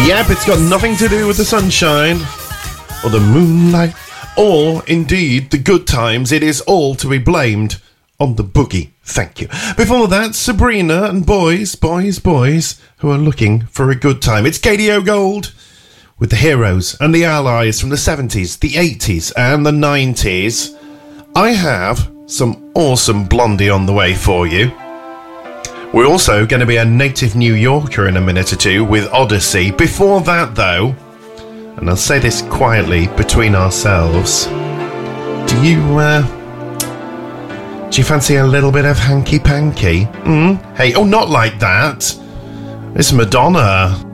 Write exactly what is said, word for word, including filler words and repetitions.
Yep, it's got nothing to do with the sunshine or the moonlight or indeed the good times. It is all to be blamed on the boogie. Thank you. Before that, Sabrina and boys, boys, boys who are looking for a good time. It's Katie O'Gold with the heroes and the allies from the seventies, the eighties and the nineties. I have some awesome Blondie on the way for you. We're also going to be a native New Yorker in a minute or two with Odyssey. Before that, though, and I'll say this quietly between ourselves, do you, uh, do you fancy a little bit of hanky-panky? Mm? Hey, oh, not like that. It's Madonna.